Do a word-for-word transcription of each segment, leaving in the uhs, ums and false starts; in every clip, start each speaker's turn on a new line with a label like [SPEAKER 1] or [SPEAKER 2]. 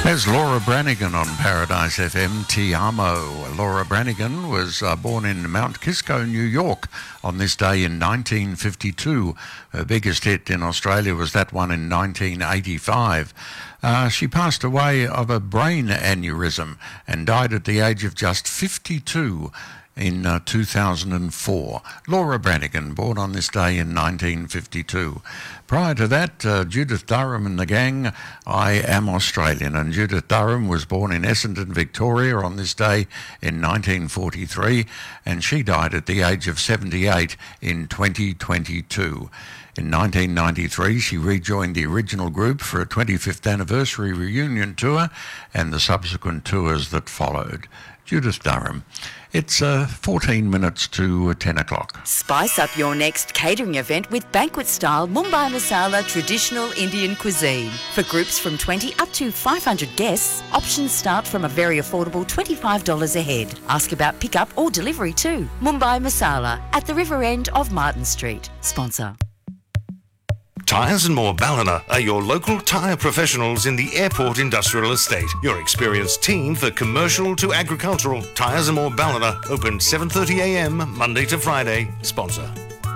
[SPEAKER 1] There's Laura Branigan on Paradise F M, Ti Amo. Laura Branigan was uh, born in Mount Kisco, New York on this day in nineteen fifty-two. Her biggest hit in Australia was that one in nineteen eighty-five. Uh, she passed away of a brain aneurysm and died at the age of just fifty-two in uh, two thousand four. Laura Branigan, born on this day in nineteen fifty-two. Prior to that, uh, Judith Durham and the gang, I Am Australian. And Judith Durham was born in Essendon, Victoria on this day in nineteen forty-three, and she died at the age of seventy-eight in twenty twenty-two. In nineteen ninety-three, she rejoined the original group for a twenty-fifth anniversary reunion tour and the subsequent tours that followed. Judith Durham. It's uh, fourteen minutes to ten o'clock.
[SPEAKER 2] Spice up your next catering event with banquet-style Mumbai Masala traditional Indian cuisine. For groups from twenty up to five hundred guests, options start from a very affordable twenty-five dollars a head. Ask about pick-up or delivery too. Mumbai Masala at the river end of Martin Street. Sponsor.
[SPEAKER 3] Tyres and More Ballina are your local tyre professionals in the Airport Industrial Estate. Your experienced team for commercial to agricultural. Tyres and More Ballina, open seven thirty a m Monday to Friday. Sponsor.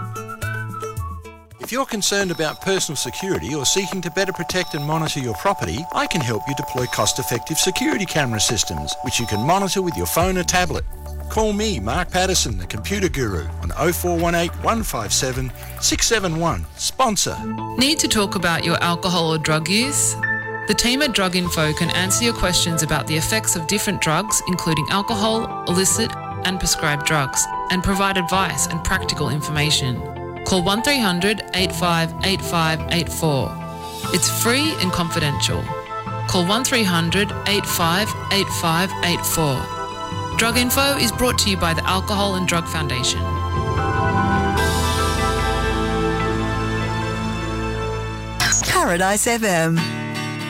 [SPEAKER 4] If you're concerned about personal security or seeking to better protect and monitor your property, I can help you deploy cost-effective security camera systems, which you can monitor with your phone or tablet. Call me, Mark Patterson, the Computer Guru, on oh four one eight, one five seven, six seven one. Sponsor.
[SPEAKER 5] Need to talk about your alcohol or drug use? The team at Drug Info can answer your questions about the effects of different drugs, including alcohol, illicit and prescribed drugs, and provide advice and practical information. Call one three hundred, eight five eight five eight four. It's free and confidential. Call one three hundred, eight five eight five eight four. Drug Info is brought to you by the Alcohol and Drug Foundation.
[SPEAKER 6] Paradise F M.